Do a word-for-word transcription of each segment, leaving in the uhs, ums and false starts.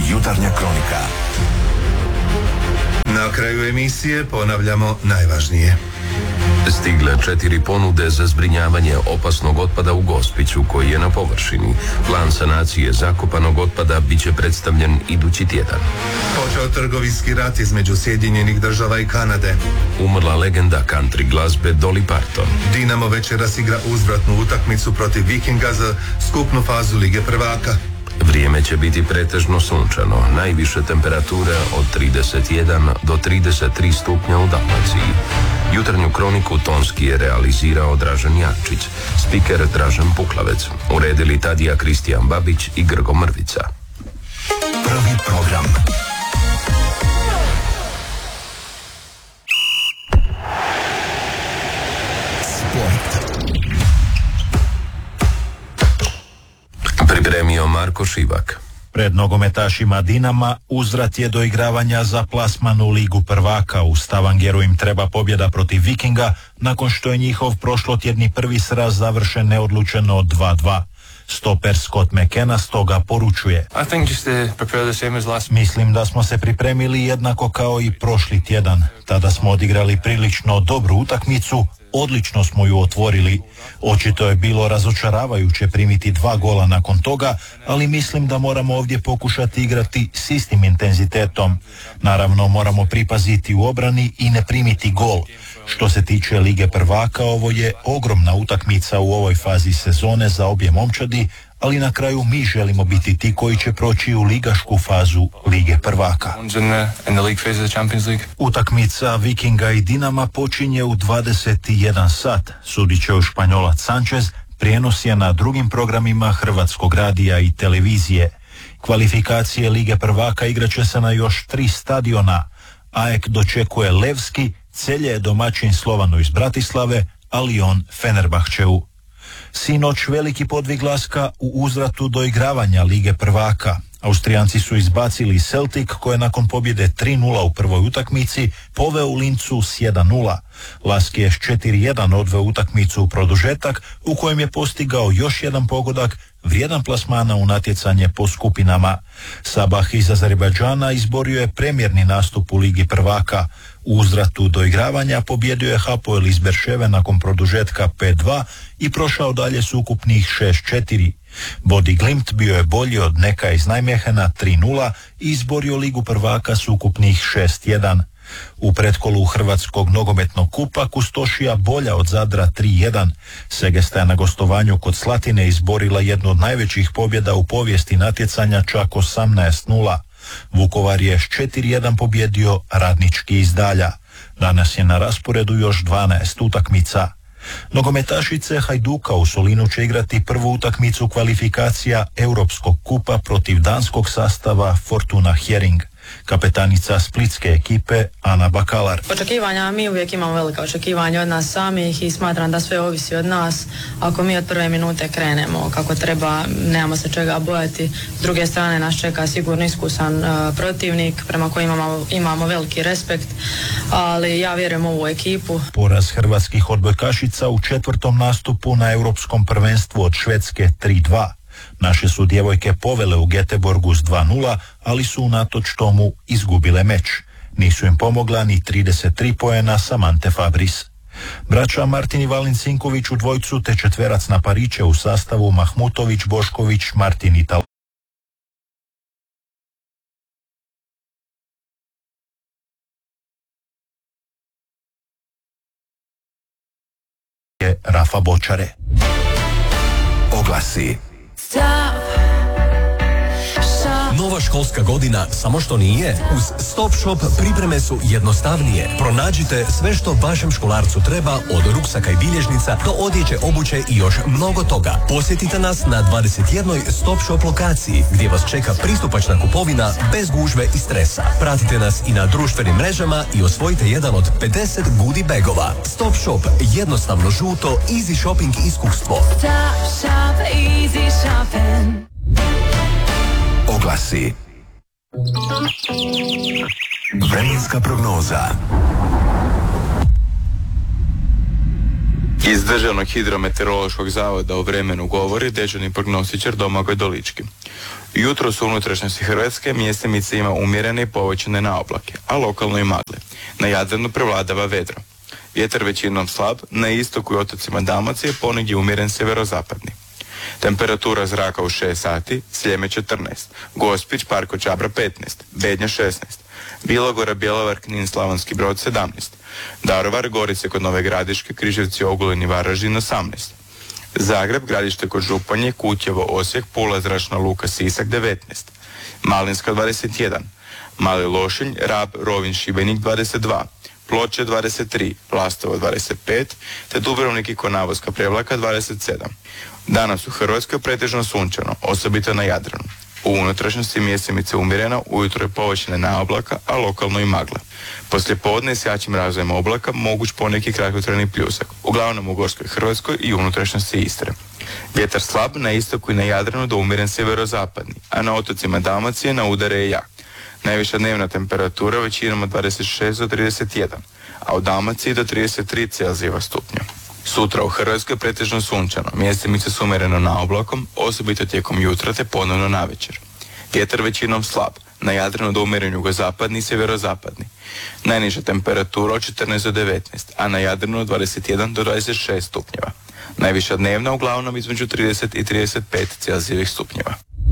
Jutarnja kronika. Na kraju emisije ponavljamo najvažnije. Stigle četiri ponude za zbrinjavanje opasnog otpada u Gospiću koji je na površini. Plan sanacije zakopanog otpada bit će predstavljen idući tjedan. Počeo trgovinski rat između Sjedinjenih država i Kanade. Umrla legenda country glazbe Dolly Parton. Dinamo večeras igra uzvratnu utakmicu protiv Vikinga za skupnu fazu Lige prvaka. Vrijeme će biti pretežno sunčano, najviše temperature od trideset jedan do trideset tri stupnja u Dalmaciji. Jutarnju kroniku tonski je realizirao Dražen Jančić, spiker Dražen Puklavec, uredili Tadija Kristijan Babić i Grgo Mrvica. Prvi program. Sport. Pripremio Marko Šivak. Pred nogometašima Dinama uzvrat je do igravanja za plasman u Ligu prvaka. U Stavangeru im treba pobjeda protiv Vikinga nakon što je njihov prošlotjedni prvi sraz završen neodlučeno dva dva. Stoper Scott McKenna stoga poručuje: Mislim da smo se pripremili jednako kao i prošli tjedan. Tada smo odigrali prilično dobru utakmicu, odlično smo ju otvorili. Očito je bilo razočaravajuće primiti dva gola nakon toga, ali mislim da moramo ovdje pokušati igrati s istim intenzitetom. Naravno, moramo pripaziti u obrani i ne primiti gol. Što se tiče Lige prvaka, ovo je ogromna utakmica u ovoj fazi sezone za obje momčadi, ali na kraju mi želimo biti ti koji će proći u ligašku fazu Lige prvaka. Utakmica Vikinga i Dinama počinje u dvadeset jedan sat. Sudit će u Španjolac Sanchez, prijenos je na drugim programima Hrvatskog radija i televizije. Kvalifikacije Lige prvaka igraće se na još tri stadiona. A E K dočekuje Levski, Celje je domaćin Slovanu iz Bratislave, a Lyon Fenerbahčeu. Sinoć veliki podvig Laska u uzvratu do igravanja Lige prvaka. Austrijanci su izbacili Celtic koji je nakon pobjede tri nula u prvoj utakmici poveo u Lincu s jedan nula. Lask je s četiri jedan odveo utakmicu u produžetak u kojem je postigao još jedan pogodak vrijedan plasmana u natjecanje po skupinama. Sabah iz Azerbajdžana izborio je premjerni nastup u Ligi prvaka. U uzvratu do igravanja pobjedio je Hapoel iz Berševe nakon produžetka pet dva i prošao dalje s ukupnih šest četiri. Bodi Glimt bio je bolji od Neka iz Najmehena tri nula i izborio Ligu prvaka s ukupnih šest jedan. U pretkolu Hrvatskog nogometnog kupa Kustošija bolja od Zadra tri jedan. Segesta je na gostovanju kod Slatine izborila jednu od najvećih pobjeda u povijesti natjecanja, čak osamnaest nula. Vukovar je s četiri jedan pobjedio Radnički iz Dalja. Danas je na rasporedu još dvanaest utakmica. Nogometašice Hajduka u Solinu će igrati prvu utakmicu kvalifikacija Europskog kupa protiv danskog sastava Fortuna Hering. Kapetanica splitske ekipe Ana Bakalar. Očekivanja, mi uvijek imamo velika očekivanja od nas samih i smatram da sve ovisi od nas. Ako mi od prve minute krenemo kako treba, nemamo se čega bojati. S druge strane nas čeka sigurno iskusan uh, protivnik prema kojima imamo, imamo veliki respekt, ali ja vjerujem u ovu ekipu. Poraz hrvatskih odbojkašica u četvrtom nastupu na europskom prvenstvu od Švedske tri dva. Naše su djevojke povele u Göteborgu s dva nula, ali su unatoč tomu izgubile meč. Nisu im pomogla ni trideset tri poena Samante Fabris. Braća Martin i Valin Sinković u dvojcu te četverac na pariće u sastavu Mahmutović, Bošković, Martin i Tal. Rafa Bočare. Oglasi. Stop. Nova školska godina samo što nije. Uz Stop Shop pripreme su jednostavnije. Pronađite sve što vašem školarcu treba, od ruksaka i bilježnica do odjeće, obuće i još mnogo toga. Posjetite nas na dvadeset jednoj Stop Shop lokaciji gdje vas čeka pristupačna kupovina bez gužve i stresa. Pratite nas i na društvenim mrežama i osvojite jedan od pedeset goodie bagova. Stop Shop, jednostavno žuto, easy shopping iskustvo. Stop Shop, easy shopping. Oglasi. Vremenska prognoza. Iz Državnog hidrometeorološkog zavoda o vremenu govori dežurni prognostičar Domagoj Dolički. Jutro su unutrašnjosti Hrvatske mjestimice ima umjerene i povećane na oblake, a lokalno i magle. Na Jadranu prevladava vedro. Vjetar većinom slab, na istoku i otocima Dalmacije ponegdje umjeren sjeverozapadni. Temperatura zraka u šest sati, Sljeme četrnaest, Gospić, Parko Čabra petnaest, Bednja šesnaest, Bilogora, Bjelovar, Knin, Slavonski Brod sedamnaest, Daruvar, Gorice kod Nove Gradiške, Križevci, Ogulin i Varaždin osamnaest, Zagreb, Gradište kod Županje, Kutjevo, Osijek, Pula, Zračna luka, Sisak devetnaest, Malinska dvadeset jedan, Mali Lošinj, Rab, Rovinj, Šibenik dvadeset dva, Ploče dvadeset tri, Lastovo dvadeset pet, te Dubrovnik i Konavoska Prevlaka dvadeset sedam. Danas u Hrvatskoj pretežno sunčano, osobito na Jadranu. U unutrašnjosti mjestimice umjereno, ujutro je povećane na oblaka, a lokalno i magla. Poslije podne s jačim razvojem oblaka moguć poneki kratkotrajni pljusak, uglavnom u Gorskoj Hrvatskoj i unutrašnjosti Istre. Vjetar slab na istoku i na Jadranu do umjeren sjeverozapadni, a na otocima Dalmacije na udare je jak. Najviša dnevna temperatura većinom od dvadeset šest do trideset jedan, a u Dalmaciji do trideset tri Celzijeva stupnja. Sutra u Hrvatskoj pretežno sunčano, mjestimice su umjereno na oblakom, osobito tijekom jutra te ponovno navečer. Vjetar većinom slab, na Jadranu do umjeren jugozapadni i sjeverozapadni. Najniža temperatura od četrnaest do devetnaest, a na Jadranu od dvadeset jedan do dvadeset šest stupnjeva. Najviša dnevna uglavnom između trideset i trideset pet Celzijevih stupnjeva.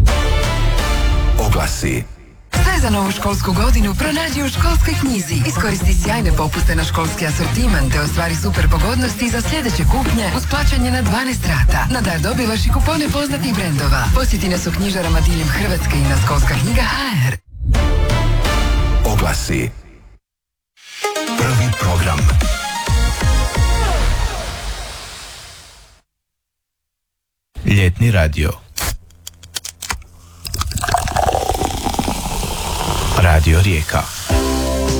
Oglasi. Sve za novu školsku godinu pronađi u Školskoj knjizi. Iskoristi sjajne popuste na školski asortiman te ostvari super pogodnosti za sljedeće kupnje uz plaćanje na dvanaest rata. Na dar dobivaš i kupone poznatih brendova. Posjeti nas u knjižarama diljem Hrvatske i na školska knjiga ha er. Oglasi. Prvi program. Ljetni radio. Radio Rijeka.